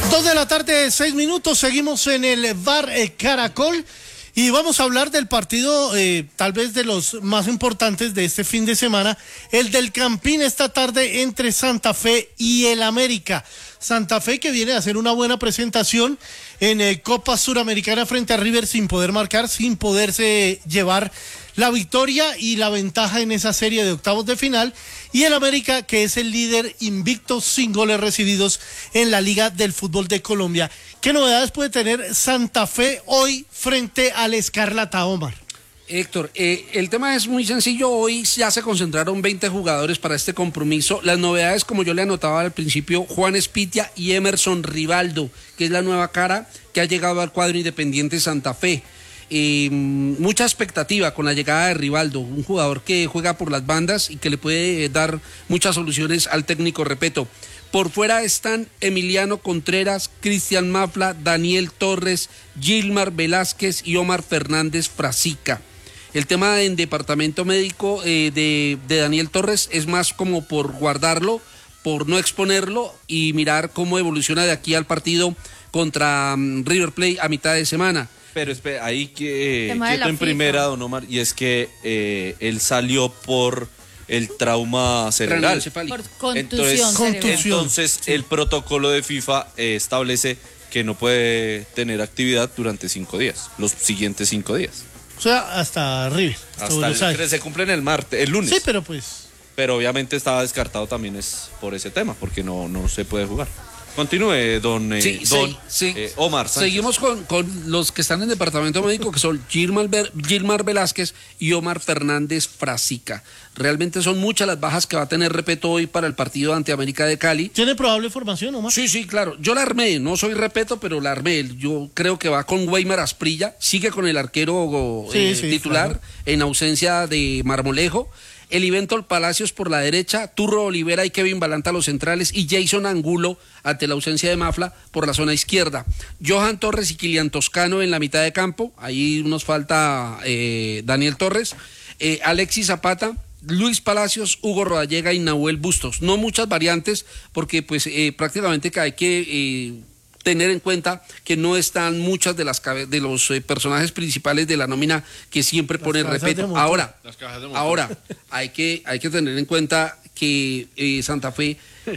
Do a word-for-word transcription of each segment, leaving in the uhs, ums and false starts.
Dos de la tarde, seis minutos, seguimos en el Bar eh, Caracol y vamos a hablar del partido, eh, tal vez de los más importantes de este fin de semana, el del Campín esta tarde entre Santa Fe y el América. Santa Fe que viene a hacer una buena presentación en eh, Copa Suramericana frente a River sin poder marcar, sin poderse llevar la victoria y la ventaja en esa serie de octavos de final, y el América que es el líder invicto sin goles recibidos en la Liga del Fútbol de Colombia. ¿Qué novedades puede tener Santa Fe hoy frente al Escarlata, Omar? Héctor, eh, el tema es muy sencillo. Hoy ya se concentraron veinte jugadores para este compromiso. Las novedades, como yo le anotaba al principio, Juan Espitia y Emerson Rivaldo, que es la nueva cara que ha llegado al cuadro Independiente Santa Fe. Eh, mucha expectativa con la llegada de Rivaldo, un jugador que juega por las bandas y que le puede eh, dar muchas soluciones al técnico Repeto. Por fuera están Emiliano Contreras, Cristian Mafla, Daniel Torres, Gilmar Velázquez y Omar Fernández Frasica. El tema en departamento médico eh, de, de Daniel Torres es más como por guardarlo, por no exponerlo y mirar cómo evoluciona de aquí al partido contra um, River Plate a mitad de semana. Pero espera, ahí que quieto en primera, don Omar, y es que eh, él salió por el trauma cerebral. Por contusión entonces, cerebral. entonces sí. El protocolo de FIFA eh, establece que no puede tener actividad durante cinco días, los siguientes cinco días. O sea, hasta River. Hasta, hasta el, se cumplen el martes, el lunes. Sí, pero pues... Pero obviamente estaba descartado también es por ese tema, porque no, no se puede jugar. Continúe, don, eh, sí, don sí, sí. Eh, Omar Sánchez. Seguimos con, con los que están en el departamento médico, que son Gilmar, Gilmar Velázquez y Omar Fernández Frasica. Realmente son muchas las bajas que va a tener Repeto hoy para el partido ante América de Cali. ¿Tiene probable formación, Omar? Sí, sí, claro. Yo la armé, no soy Repeto, pero la armé. Yo creo que va con Weimar Asprilla, sigue con el arquero sí, eh, sí, titular, claro, en ausencia de Marmolejo. Eliventor Palacios por la derecha, Turro Olivera y Kevin Balanta los centrales y Jason Angulo ante la ausencia de Mafla por la zona izquierda. Johan Torres y Kilian Toscano en la mitad de campo, ahí nos falta eh, Daniel Torres, eh, Alexis Zapata, Luis Palacios, Hugo Rodallega y Nahuel Bustos. No muchas variantes porque pues eh, prácticamente que hay que... Eh, tener en cuenta que no están muchas de las de los eh, personajes principales de la nómina que siempre pone Repeto. Ahora, ahora hay que hay que tener en cuenta que eh, Santa Fe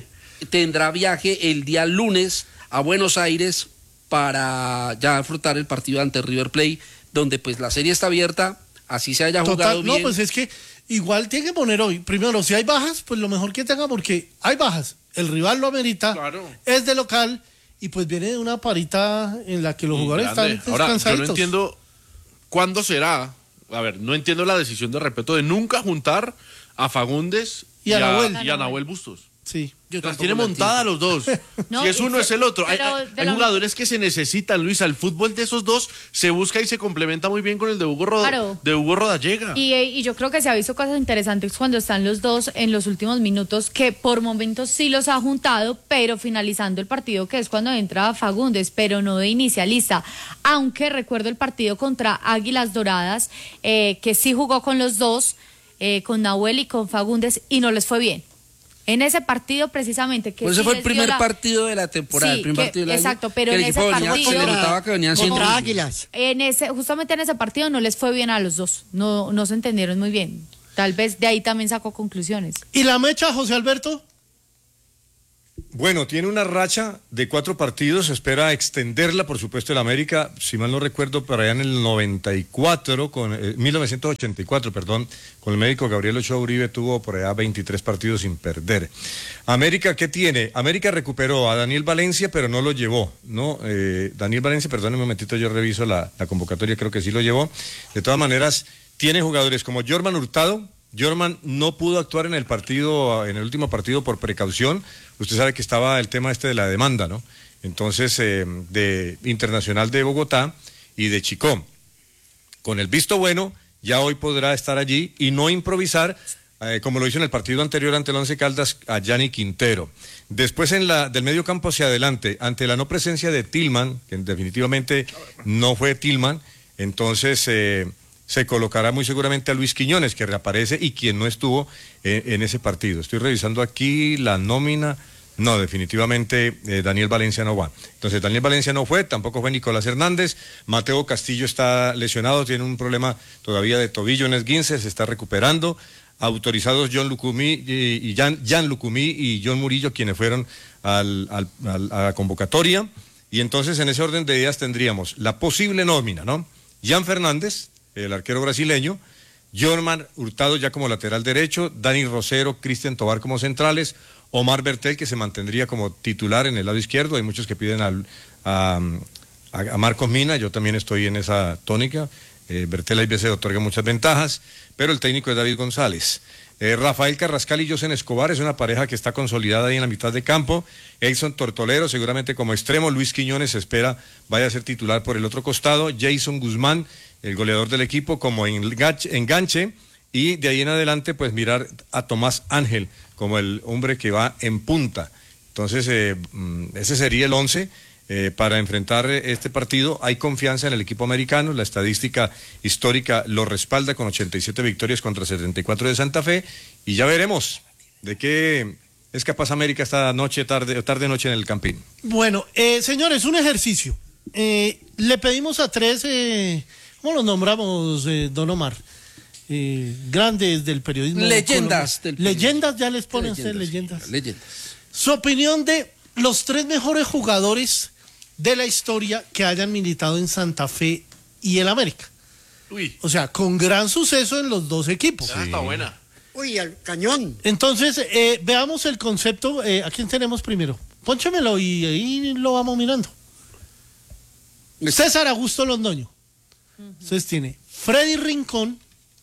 tendrá viaje el día lunes a Buenos Aires para ya afrontar el partido ante River Plate, donde pues la serie está abierta, así se haya Total, jugado bien. No, pues es que igual tiene que poner hoy, primero, si hay bajas, pues lo mejor que tenga, porque hay bajas, el rival lo amerita, claro, es de local. Y pues viene de una parita en la que los jugadores están descansaditos. Ahora, yo no entiendo cuándo será, a ver, no entiendo la decisión de Repeto de nunca juntar a Fagundes y, y, a, Nahuel. y a Nahuel Bustos. Sí. Las tiene montada los dos. No, si es uno, es el otro. Hay, hay, hay lo... jugadores que se necesitan, Luisa. El fútbol de esos dos se busca y se complementa muy bien con el de Hugo, Roda, claro, de Hugo Rodallega. Y, y yo creo que se ha visto cosas interesantes cuando están los dos en los últimos minutos, que por momentos sí los ha juntado, pero finalizando el partido, que es cuando entra Fagundes, pero no de inicialista. Aunque recuerdo el partido contra Águilas Doradas, eh, que sí jugó con los dos, eh, con Nahuel y con Fagundes, y no les fue bien. En ese partido precisamente que pues ese sí fue el primer la... partido de la temporada, sí, el primer que, partido del exacto, año, pero en ese partido venía, se le notaba que venían siendo contra Águilas. En ese, justamente en ese partido no les fue bien a los dos, no, no se entendieron muy bien. Tal vez de ahí también sacó conclusiones. ¿Y la mecha, José Alberto? Bueno, tiene una racha de cuatro partidos, espera extenderla, por supuesto, el América, si mal no recuerdo, para allá en el noventa y cuatro, con eh, mil novecientos ochenta y cuatro, perdón, con el médico Gabriel Ochoa Uribe tuvo por allá veintitrés partidos sin perder. América, ¿qué tiene? América recuperó a Daniel Valencia, pero no lo llevó, ¿no? Eh, Daniel Valencia, perdón un momentito, yo reviso la, la convocatoria, creo que sí lo llevó. De todas maneras, tiene jugadores como Jorman Hurtado. Jorman no pudo actuar en el partido, en el último partido por precaución. Usted sabe que estaba el tema este de la demanda, ¿no? Entonces, eh, de Internacional de Bogotá y de Chicó. Con el visto bueno, ya hoy podrá estar allí y no improvisar, eh, como lo hizo en el partido anterior ante el Once Caldas, a Gianni Quintero. Después, en la del medio campo hacia adelante, ante la no presencia de Tillman, que definitivamente no fue Tillman, entonces... Eh, se colocará muy seguramente a Luis Quiñones, que reaparece y quien no estuvo eh, en ese partido. Estoy revisando aquí la nómina, No, definitivamente eh, Daniel Valencia no va. Entonces Daniel Valencia no fue, tampoco fue Nicolás Hernández. Mateo Castillo está lesionado, tiene un problema todavía de tobillo en esguince, se está recuperando. Autorizados John Lucumí y, y Jan, Jan Lucumí y John Murillo, quienes fueron al, al, al, a la convocatoria. Y entonces en ese orden de ideas tendríamos la posible nómina, ¿no? Jan Fernández, el arquero brasileño, Jorman Hurtado ya como lateral derecho, Dani Rosero, Cristian Tobar como centrales, Omar Bertel, que se mantendría como titular en el lado izquierdo. Hay muchos que piden al, a, a, a Marcos Mina, yo también estoy en esa tónica. Eh, Bertel a veces otorga muchas ventajas, pero el técnico es David González. Eh, Rafael Carrascal y Josen Escobar es una pareja que está consolidada ahí en la mitad de campo. Edson Tortolero seguramente como extremo. Luis Quiñones se espera vaya a ser titular por el otro costado. Jason Guzmán, el goleador del equipo, como enganche, enganche. Y de ahí en adelante, pues mirar a Tomás Ángel como el hombre que va en punta. Entonces, eh, ese sería el once eh, para enfrentar este partido. Hay confianza en el equipo americano, la estadística histórica lo respalda con ochenta y siete victorias contra setenta y cuatro de Santa Fe, y ya veremos de qué es capaz América esta noche, tarde, tarde noche en el Campín. Bueno, eh, señores, un ejercicio. Eh, le pedimos a tres, eh, ¿cómo los nombramos, eh, don Omar? Eh, grandes del periodismo. Leyendas del periodismo. Leyendas, ya les ponen ustedes leyendas. Leyendas. Su opinión de los tres mejores jugadores de la historia que hayan militado en Santa Fe y el América. Uy. O sea, con gran suceso en los dos equipos. Sí. Está buena. Uy, al cañón. Entonces, eh, veamos el concepto. Eh, ¿A quién tenemos primero? Pónchamelo y ahí lo vamos mirando. César Augusto Londoño. Uh-huh. Entonces tiene Freddy Rincón,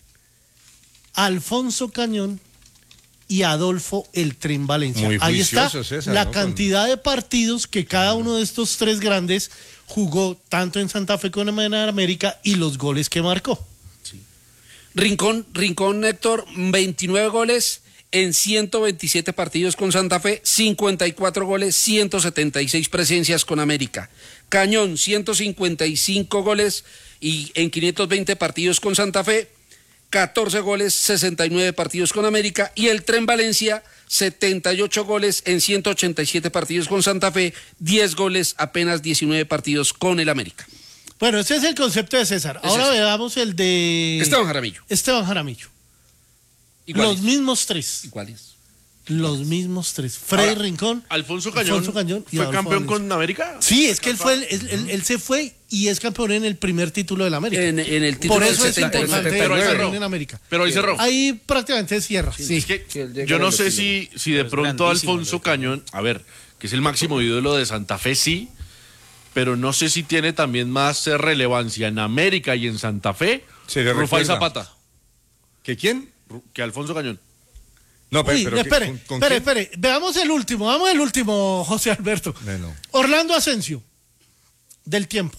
Alfonso Cañón y Adolfo El Tren Valencia. Muy Ahí está César, la ¿no? cantidad de partidos que cada uno de estos tres grandes jugó tanto en Santa Fe como en América y los goles que marcó. Sí. Rincón, Rincón, Héctor, veintinueve goles en ciento veintisiete partidos con Santa Fe, cincuenta y cuatro goles, ciento setenta y seis presencias con América. Cañón, ciento cincuenta y cinco goles y en quinientos veinte partidos con Santa Fe, catorce goles, sesenta y nueve partidos con América, y el Tren Valencia, setenta y ocho goles en ciento ochenta y siete partidos con Santa Fe, diez goles, apenas diecinueve partidos con el América. Bueno, ese es el concepto de César. Es Ahora ese. veamos el de Esteban Jaramillo. Esteban Jaramillo. Iguales. Los mismos tres. Iguales. Los mismos tres. Freddy Ahora, Rincón. Alfonso Cañón, Alfonso Cañón y ¿fue Adolfo campeón Valencia. con América? Sí, es que él fue, el- él, él- él se fue y es campeón en el primer título del América. En, en el título Por del eso es setenta y nueve. importante Pero ahí el cerró. campeón en América. Pero ahí cerró. Ahí prácticamente cierra. Sí, es que Sí, él llega yo en no el sé estilo. si, si de Pero es pronto grandísimo, Alfonso ¿no? Cañón, a ver, que es el máximo ídolo de Santa Fe, sí, pero no sé si tiene también más eh, relevancia en América y en Santa Fe, Se le Rufai recuerda. Zapata, ¿Que quién? Ru- que Alfonso Cañón. No, pero, Uy, pero ¿qué- espere, ¿con, con espere, quién? espere. Veamos el último, vamos el último, José Alberto. Bueno. Orlando Asensio, del tiempo.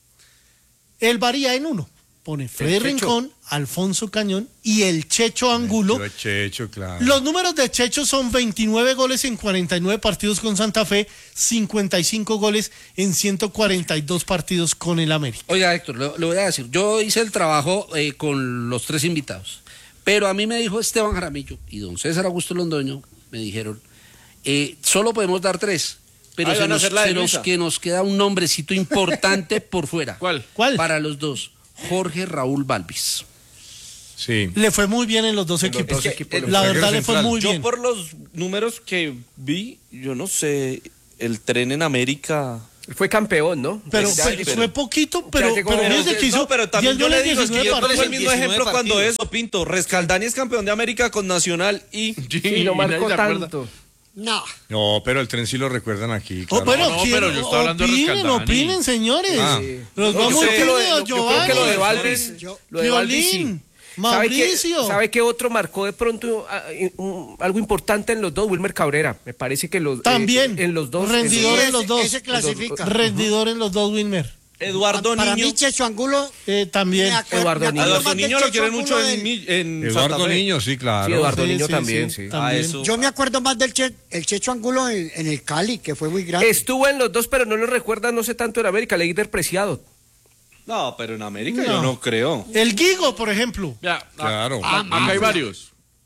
Él varía en uno. Pone Freddy Checho. Rincón, Alfonso Cañón y el Checho Angulo. Yo, Checho, claro. Los números de Checho son veintinueve goles en cuarenta y nueve partidos con Santa Fe, cincuenta y cinco goles en ciento cuarenta y dos partidos con el América. Oiga, Héctor, le, le voy a decir, yo hice el trabajo eh, con los tres invitados, pero a mí me dijo Esteban Jaramillo y don César Augusto Londoño, me dijeron, eh, solo podemos dar tres, pero Ahí se, van a nos, hacer la se de nos- Luisa. que nos queda un nombrecito importante por fuera. ¿Cuál? ¿Cuál? Para los dos, Jorge Raúl Balvis. Sí. Le fue muy bien en los dos En los equipos. dos equipos. La El verdad le fue central. muy Yo bien. por los números que vi, yo no sé, el Tren en América... Fue campeón, ¿no? Pero, Ya, fue, pero- fue poquito, pero, Ya llegó- pero pero- fíjese que hizo No, pero también diez yo le goles, digo, es que yo diecinueve pongo el partidos. mismo ejemplo diecinueve cuando partidos. eso, Pinto. Rescaldani es campeón de América con Nacional y... Sí, Y no nadie marcó se acuerda. tanto. No. No, pero el tren sí lo recuerdan aquí. Oh, Claro. bueno, No, no, ¿quién? pero yo estaba hablando de opinen, Rescaldani. opinen, señores. Ah. Los No, vamos yo a creo que lo de- opinión, yo creo que lo de Giovanni, Balvis, Yo- lo de Balvis sí. Violín, ¿Sabe qué, Mauricio. ¿Sabe qué otro marcó de pronto ah, eh, un- algo importante en los dos? Wilmer Cabrera. Me parece que los, eh, También. en los dos. Rendidor Sí, en los ese- dos. ese clasifica. Rendidor en los dos, Wilmer. Eduardo Para Niño. mí, Checho Angulo. Eh, también. me acuerdo- Eduardo me Niño. acuerdo Eduardo más de Niño lo Checho quieren mucho Angulo en, del- Mi- en Eduardo Santa Fe. Niño, sí, claro. Sí, Eduardo Sí, Niño sí, también, sí, sí. también. Ah, eso. Yo me acuerdo más del che- el Checho Angulo en, en el Cali, que fue muy grande. Estuvo en los dos, pero no lo recuerda, no sé tanto en América, Leider Preciado. No, pero en América No. yo no creo. El Guigo, por ejemplo. Ya, a- Claro. a- acá hay varios.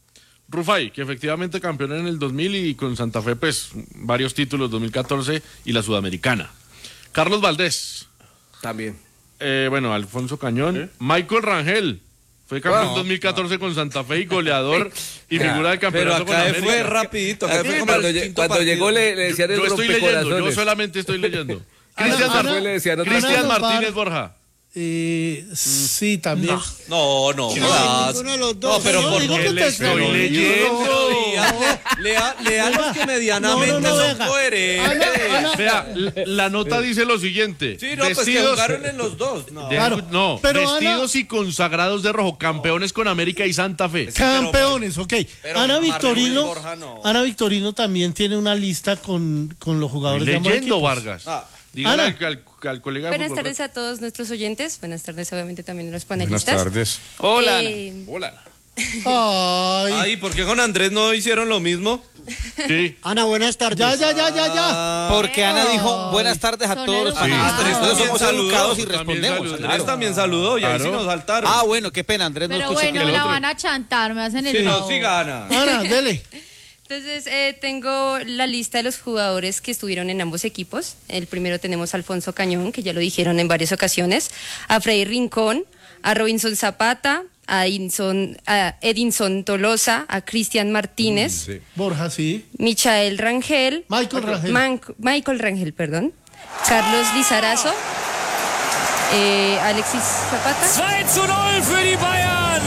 Rufai, que efectivamente campeón en el dos mil y con Santa Fe, pues, varios títulos, dos mil catorce y la Sudamericana. Carlos Valdés. También. Eh, bueno, Alfonso Cañón. ¿Eh? Michael Rangel. Fue campeón en no, dos mil catorce no. con Santa Fe y goleador y figura del campeonato. Pero acá con fue rapidito. Acá fue cuando, lle cuando llegó le, le decían el Yo estoy leyendo, yo solamente estoy leyendo. Cristian Mar Martínez Borja. Eh, sí, también. No, no. No, no, ninguno de los dos. No, pero por no le estoy leyendo. Lea, lea los que medianamente no, no, no, son coherentes. Vea, la nota dice lo siguiente. Sí, no, vestidos, pues que jugaron en los dos. No, de, claro, no pero vestidos Ana, y consagrados de rojo, campeones con América y Santa Fe. Campeones, ok. Pero Ana Victorino, no. Ana Victorino también tiene una lista con, con los jugadores leyendo, de leyendo, Vargas. Ah. Dígale al, al, al colega. Buenas tardes a todos nuestros oyentes. Buenas tardes, obviamente, también a los panelistas. Buenas tardes. Hola. Eh... Hola. Ay. Ay, ¿por qué con Andrés no hicieron lo mismo? Sí. Ana, buenas tardes. Ya, ya, ya, ya, ya. Porque Ana dijo buenas tardes a todos los panelistas. Nosotros somos educados y respondemos. Andrés claro. también saludó y claro. ahí sí nos saltaron. Ah, bueno, qué pena, Andrés. Pero no bueno, me la van a chantar, me hacen el Sí, no, sí gana. Ana, dele. Entonces, eh, tengo la lista de los jugadores que estuvieron en ambos equipos. El primero tenemos a Alfonso Cañón, que ya lo dijeron en varias ocasiones, a Freddy Rincón, a Robinson Zapata, a Edinson, a Edinson Tolosa, a Cristian Martínez, mm, sí. Borja, sí. Michael Rangel, Michael Rangel, Man, Michael Rangel, perdón, Carlos Lizarazo, eh, Alexis Zapata. zwei zu null für die Bayern.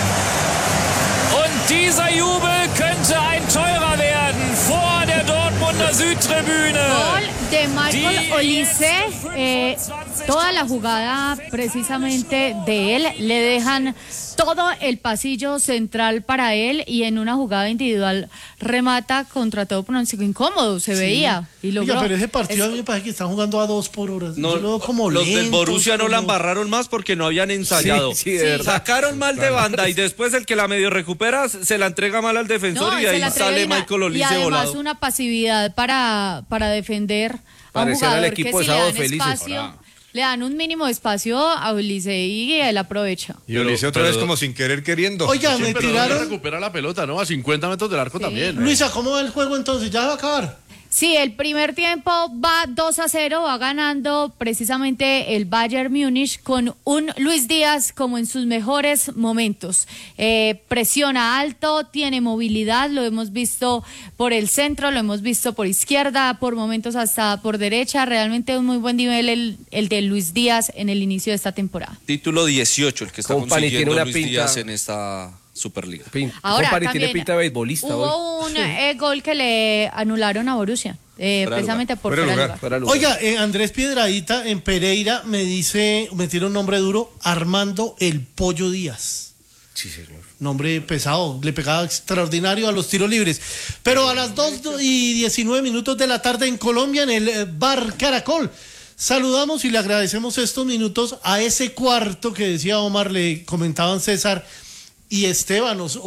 Und dieser Jubel könnte ein teurer werden vor der Dortmunder Südtribüne. Gol de Michael Olise, eh, toda la jugada precisamente de él, le dejan todo el pasillo central para él y en una jugada individual remata contra todo pronóstico incómodo, se sí. veía y logró. Oiga, pero ese partido es... a mí me parece que están jugando a dos por hora. No, Yo como los lentos, del Borussia no como... la embarraron más porque no habían ensayado. Sí, sí, sí. Sacaron mal de banda y después el que la medio recupera se la entrega mal al defensor no, y ahí sale Michael Olise volado. Y además volado. Una pasividad para, para defender a un jugador el equipo que si le dan felices. espacio, le dan un mínimo de espacio a Olise y él aprovecha. Y Olise otra pero, vez como sin querer queriendo. Oiga, sí, me pero tiraron. Recupera la pelota, ¿no? A cincuenta metros del arco sí. también. Luisa, ¿cómo va el juego entonces? ¿Ya va a acabar? Sí, el primer tiempo va dos a cero, va ganando precisamente el Bayern Múnich con un Luis Díaz como en sus mejores momentos. Eh, presiona alto, tiene movilidad, lo hemos visto por el centro, lo hemos visto por izquierda, por momentos hasta por derecha. Realmente un muy buen nivel el, el de Luis Díaz en el inicio de esta temporada. Título dieciocho, el que está Company consiguiendo tiene una Luis pinta... Díaz en esta... Superliga. Ahora Company también tiene pinta de beisbolista. Hubo hoy. un eh, gol que le anularon a Borussia, eh, precisamente por fuera lugar. Fuera lugar. Oiga, eh, Andrés Piedradita en Pereira me dice, me tiene un nombre duro, Armando el Pollo Díaz. Sí, señor. Nombre pesado, le pegaba extraordinario a los tiros libres. Pero a las dos y diecinueve minutos de la tarde en Colombia, en el Bar Caracol, saludamos y le agradecemos estos minutos a ese cuarto que decía Omar, le comentaban César y Esteban o, o,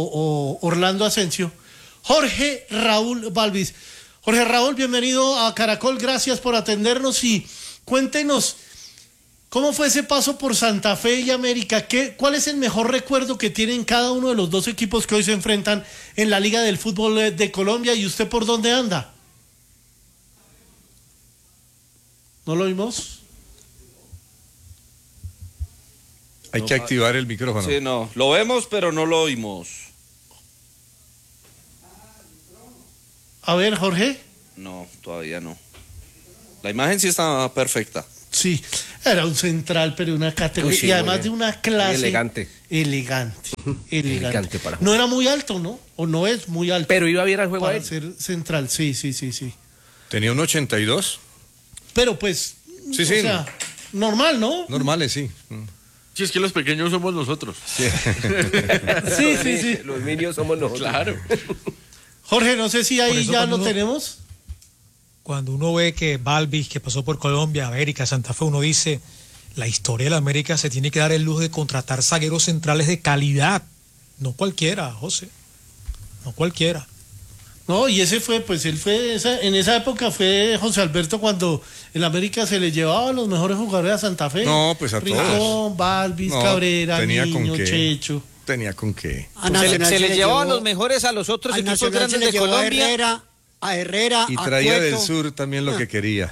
o Orlando Asensio, Jorge Raúl Balvis. Jorge Raúl, bienvenido a Caracol, gracias por atendernos y cuéntenos cómo fue ese paso por Santa Fe y América. ¿Qué, ¿Cuál es el mejor recuerdo que tienen cada uno de los dos equipos que hoy se enfrentan en la Liga del Fútbol de Colombia? ¿Y usted por dónde anda? ¿No lo oímos? Hay que activar el micrófono. Sí, no, lo vemos pero no lo oímos. A ver, Jorge. No, todavía no. La imagen sí está perfecta. Sí, era un central, pero una categoría, Uy, sí, y además de una clase elegante. Elegante, elegante. elegante para no era muy alto, ¿no? O no es muy alto. Pero iba bien al juego para a él. ser central, sí, sí, sí, sí. Tenía un ochenta y dos. Pero pues, sí, o sí. sea, normal, ¿no? Normales, sí. Sí, es que los pequeños somos nosotros. Sí, sí, sí, sí. Los niños somos nosotros. Claro. Jorge, no sé si ahí ya lo uno, tenemos. Cuando uno ve que Balvis, que pasó por Colombia, América, Santa Fe, uno dice, la historia de la América se tiene que dar el lujo de contratar zagueros centrales de calidad. No cualquiera, José. No cualquiera. No, y ese fue, pues él fue, esa, en esa época fue José Alberto cuando en América se le llevaba a los mejores jugadores a Santa Fe. No, pues a Rincón, todos. Balvis, no, Cabrera, tenía Niño, con qué. Checho. tenía con qué. Se le, se le llevaba a los mejores a los otros al equipos Nacional grandes se le de llevó Colombia. A Herrera, a Herrera, Y a traía Cueto. del sur también lo que quería.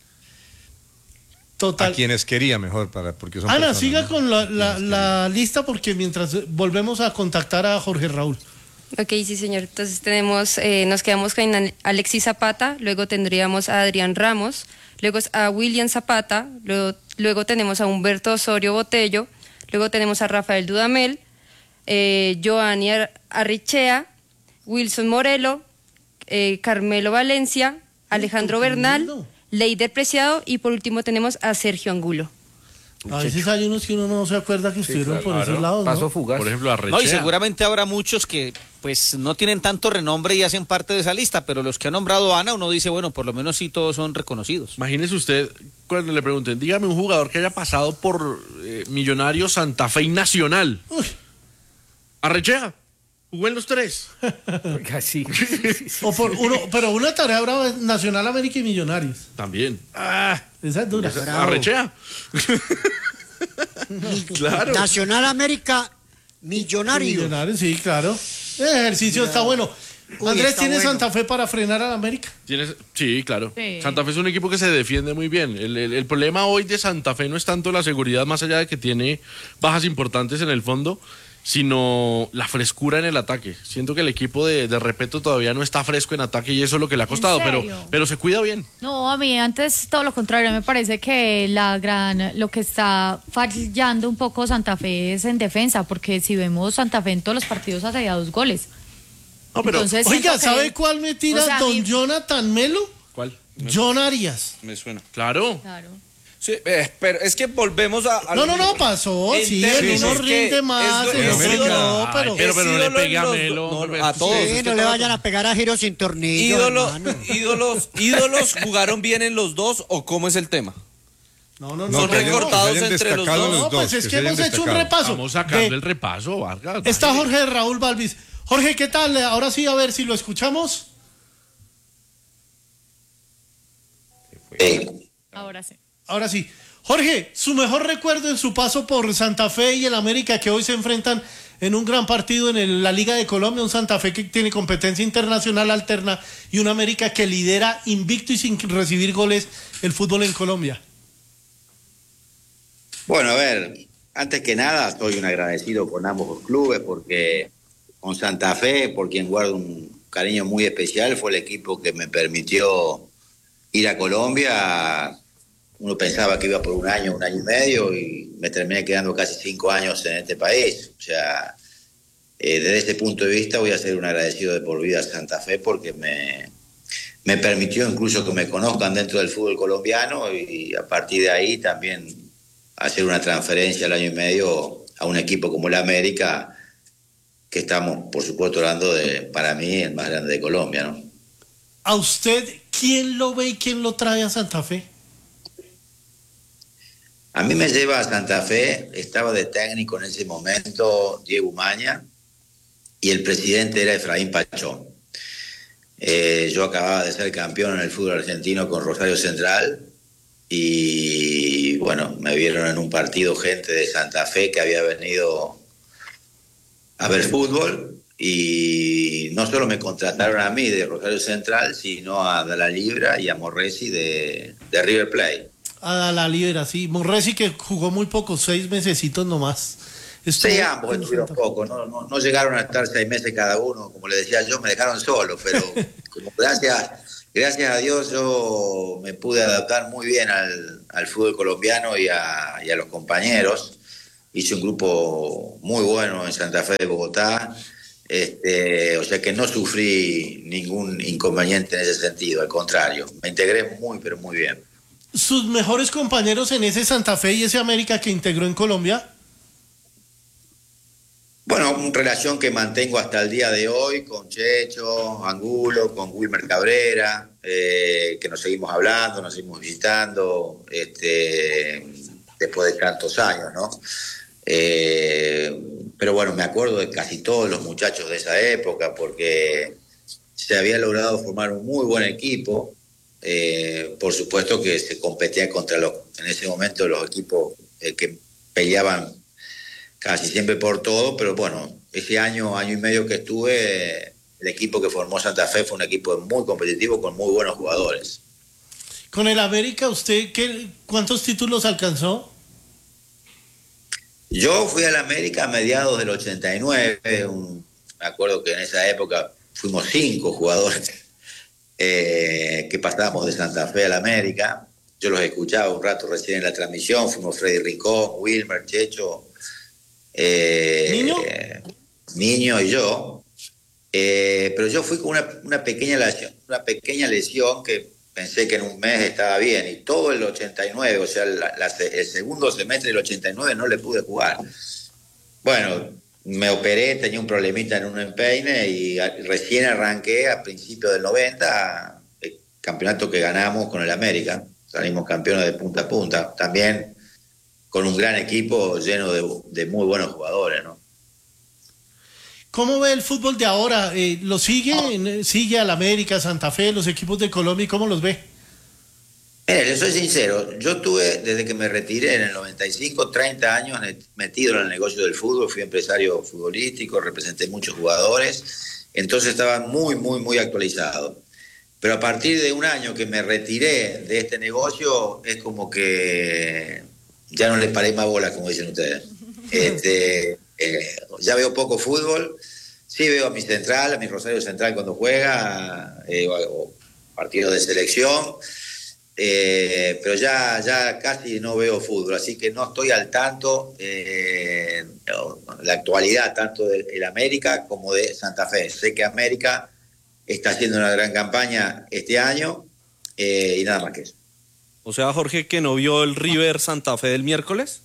Total. A quienes quería mejor, para porque son Ana, personas, siga ¿no? con la, la, la lista porque mientras volvemos a contactar a Jorge Raúl. Ok, sí, señor. Entonces tenemos, eh, nos quedamos con Alexis Zapata, luego tendríamos a Adrián Ramos, luego a William Zapata, luego, luego tenemos a Humberto Osorio Botello, luego tenemos a Rafael Dudamel, eh, Giovanni Arrichea, Wilson Morelo, eh, Carmelo Valencia, Alejandro Bernal, Leider Preciado y por último tenemos a Sergio Angulo. A veces hay unos que uno no se acuerda que sí, estuvieron claro, por esos lados, Paso ¿no? fugaz. Por ejemplo, Arrechea. No, y seguramente habrá muchos que pues no tienen tanto renombre y hacen parte de esa lista, pero los que ha nombrado Ana, uno dice, bueno, por lo menos sí todos son reconocidos. Imagínese usted cuando le pregunten, dígame un jugador que haya pasado por eh, Millonarios, Santa Fe y Nacional. Uy. Arrechea. Jugó en los tres. Casi. O por uno, pero una tarea brava es Nacional, América y Millonarios. También. Ah, esa es dura. Esa, Arrechea. Claro. Nacional, América, Millonarios. Millonarios, sí, claro. El ejercicio está bueno. Uy, Andrés, está ¿tiene bueno. Santa Fe para frenar al América? ¿Tienes? Sí, claro. Sí. Santa Fe es un equipo que se defiende muy bien. El, el, el problema hoy de Santa Fe no es tanto la seguridad, más allá de que tiene bajas importantes en el fondo, sino la frescura en el ataque. Siento que el equipo de, de Repeto todavía no está fresco en ataque y eso es lo que le ha costado, pero, pero se cuida bien. No, a mí antes todo lo contrario, me parece que la gran lo que está fallando un poco Santa Fe es en defensa, porque si vemos Santa Fe en todos los partidos hace ya dos goles. No, pero, Entonces, oiga, ¿sabe que, cuál me tira o sea, don mi... Jonathan Melo? ¿Cuál? John Arias. Me suena. Claro. Claro. Sí, eh, pero es que volvemos a... a no, no, no, pasó, sí, en uno rinde más, en otro no, pero... Pero, pero no le pegue a Melo. No, a todos. Sí, no le vayan a pegar a Giro sin tornillo, Ídolo, ídolos, ídolos, ¿jugaron bien en los dos o cómo es el tema? No, no, no. Son recortados entre los dos. No, no, pues es que hemos hecho un repaso. Vamos sacando el repaso, Vargas. Está Jorge Raúl Balvis. Jorge, ¿qué tal? Ahora sí, a ver si lo escuchamos. Ahora sí. Ahora sí. Jorge, su mejor recuerdo en su paso por Santa Fe y el América, que hoy se enfrentan en un gran partido en el, la Liga de Colombia, un Santa Fe que tiene competencia internacional alterna y un América que lidera invicto y sin recibir goles el fútbol en Colombia. Bueno, a ver, antes que nada estoy un agradecido con ambos los clubes porque con Santa Fe, por quien guardo un cariño muy especial, fue el equipo que me permitió ir a Colombia. Uno pensaba que iba por un año, un año y medio, y me terminé quedando casi cinco años en este país. O sea, eh, desde ese punto de vista voy a ser un agradecido de por vida a Santa Fe porque me, me permitió incluso que me conozcan dentro del fútbol colombiano y a partir de ahí también hacer una transferencia al año y medio a un equipo como el América, que estamos, por supuesto, hablando de, para mí, el más grande de Colombia, ¿no? ¿A usted quién lo ve y quién lo trae a Santa Fe? A mí me lleva a Santa Fe, estaba de técnico en ese momento Diego Umaña y el presidente era Efraín Pachón. Eh, yo acababa de ser campeón en el fútbol argentino con Rosario Central y bueno, me vieron en un partido gente de Santa Fe que había venido a ver fútbol y no solo me contrataron a mí de Rosario Central, sino a De la Libra y a Morresi de, de River Plate. A la Libra, sí. Morresi que jugó muy poco, seis mesecitos nomás. Estuvo sí, ambos estuvieron poco, no, no, no llegaron a estar seis meses cada uno, como le decía yo, me dejaron solo, pero como gracias, gracias a Dios yo me pude adaptar muy bien al, al fútbol colombiano y a, y a los compañeros. Hice un grupo muy bueno en Santa Fe de Bogotá, este, o sea que no sufrí ningún inconveniente en ese sentido, al contrario, me integré muy, pero muy bien. ¿Sus mejores compañeros en ese Santa Fe y ese América que integró en Colombia? Bueno, una relación que mantengo hasta el día de hoy con Checho, Angulo, con Wilmer Cabrera, eh, que nos seguimos hablando, nos seguimos visitando, este, después de tantos años, ¿no? Eh, pero bueno, me acuerdo de casi todos los muchachos de esa época porque se había logrado formar un muy buen equipo. Eh, por supuesto que se competía contra los, en ese momento los equipos eh, que peleaban casi siempre por todo, pero bueno, ese año, año y medio que estuve, el equipo que formó Santa Fe fue un equipo muy competitivo con muy buenos jugadores. Con el América, ¿usted qué, cuántos títulos alcanzó? Yo fui al América a mediados del ochenta y nueve, un, me acuerdo que en esa época fuimos cinco jugadores eh, que pasábamos de Santa Fe al América. Yo los escuchaba un rato recién en la transmisión, fuimos Freddy Rincón, Wilmer, Checho, eh, ¿Niño? Eh, Niño y yo. Eh, pero yo fui con una, una, pequeña lesión, una pequeña lesión que pensé que en un mes estaba bien, y todo el ochenta y nueve, o sea, la, la, el segundo semestre del ochenta y nueve no le pude jugar. Bueno, me operé, tenía un problemita en un empeine y a, recién arranqué a principios del noventa el campeonato que ganamos con el América. Salimos campeones de punta a punta, también con un gran equipo lleno de, de muy buenos jugadores, ¿no? ¿Cómo ve el fútbol de ahora? Eh, ¿Lo sigue? ¿Sigue al América, Santa Fe, los equipos de Colombia? ¿Cómo los ve? Mire, le soy sincero, yo tuve, desde que me retiré en el noventa y cinco, treinta años metido en el negocio del fútbol, fui empresario futbolístico, representé muchos jugadores, entonces estaba muy, muy, muy actualizado. Pero a partir de un año que me retiré de este negocio, es como que ya no les paré más bola, como dicen ustedes. Este, eh, ya veo poco fútbol, sí veo a mi central, a mi Rosario Central cuando juega, eh, o, o partidos de selección, eh, pero ya, ya casi no veo fútbol, así que no estoy al tanto eh, de la actualidad tanto del América como de Santa Fe. Sé que América está haciendo una gran campaña este año eh, y nada más que eso. O sea, Jorge, que no vio el River Santa Fe del miércoles.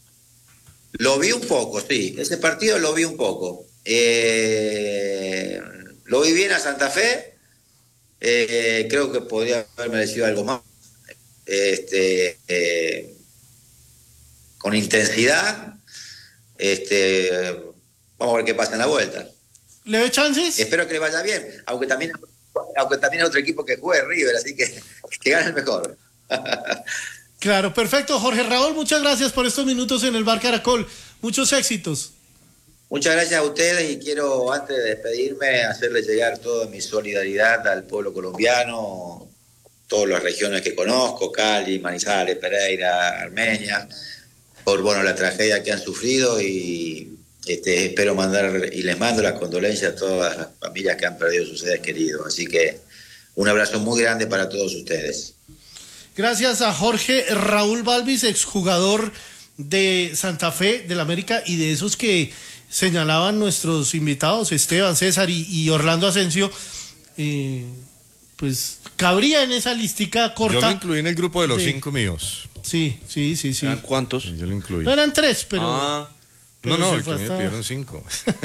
Lo vi un poco, sí. Ese partido lo vi un poco. Eh, lo vi bien a Santa Fe. Eh, creo que podría haber merecido algo más. Este, eh, con intensidad. Este, vamos a ver qué pasa en la vuelta. ¿Le ve chances? Espero que le vaya bien, aunque también, aunque también hay otro equipo que juegue, River, así que que gane el mejor. Claro, perfecto. Jorge Raúl, muchas gracias por estos minutos en el Bar Caracol. Muchos éxitos. Muchas gracias a ustedes y quiero, antes de despedirme, hacerle llegar toda mi solidaridad al pueblo colombiano, todas las regiones que conozco, Cali, Manizales, Pereira, Armenia, por bueno la tragedia que han sufrido y este, espero mandar y les mando las condolencias a todas las familias que han perdido sus seres queridos. Así que un abrazo muy grande para todos ustedes. Gracias a Jorge Raúl Balvis, exjugador de Santa Fe, del América, y de esos que señalaban nuestros invitados, Esteban, César y, y Orlando Asensio, eh, pues cabría en esa listica corta. Yo lo incluí en el grupo de los de... cinco míos. Sí, sí, sí, sí. ¿Cuántos? Yo lo incluí. No eran tres, pero... Ah. pero no, no, se el que fue me hasta... pidieron cinco.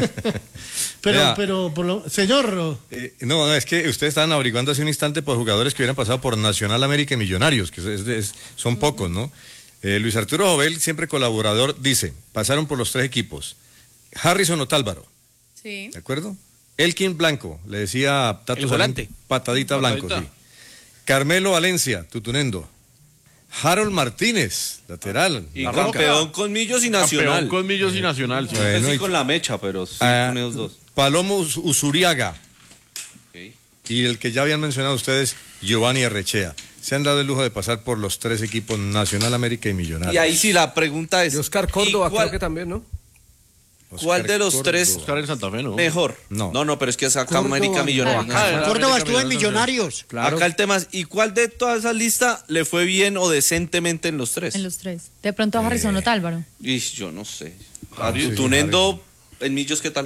pero, Vea, pero, por lo... señor... Eh, no, no, es que ustedes estaban averiguando hace un instante por jugadores que hubieran pasado por Nacional, América y Millonarios, que es, es, son pocos, ¿no? Eh, Luis Arturo Jovel, siempre colaborador, dice, pasaron por los tres equipos. Harrison Otálvaro, Sí. ¿de acuerdo? Elkin Blanco, le decía Tato El volante. Salín, patadita, Patadita. Blanco, sí. Carmelo Valencia, Tutunendo. Harold Martínez, lateral. Y la roca. campeón con Millos y Nacional. Campeón con Millos y Nacional. Sí. Bueno, sí y- con la mecha, pero sí Ah, con esos dos. Palomo Us- Usuriaga. Okay. Y el que ya habían mencionado ustedes, Giovanni Arrechea. Se han dado el lujo de pasar por los tres equipos Nacional, América y Millonarios. Y ahí sí la pregunta es... Y Oscar Córdoba, ¿y cuál- creo que también, ¿no? Oscar ¿Cuál de los Córdoba. tres Oscar en Santa Fe, ¿no? mejor? No. No, no, pero es que es acá Córdoba. América Millonarios. No, acá- Córdoba América estuvo en Millonarios. Millonarios. Acá el tema es, ¿y cuál de toda esa lista le fue bien o decentemente en los tres? En los tres. De pronto a Harrison Otálvaro. Y yo no sé. Ah, sí, Tunendo en Millos, ¿qué tal?